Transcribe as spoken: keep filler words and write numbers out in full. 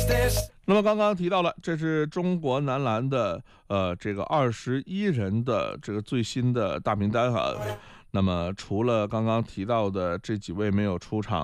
那么刚刚提到了，这是中国男篮的呃这个二十一人的这个最新的大名单哈。那么除了刚刚提到的这几位没有出场